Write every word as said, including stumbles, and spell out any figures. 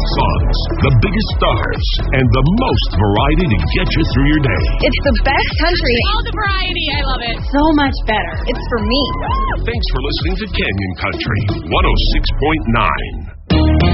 best songs, the biggest stars, and the most variety to get you through your day. It's the best country. All the variety. I love it. So much better. It's for me. Thanks for listening to Canyon Country one oh six point nine.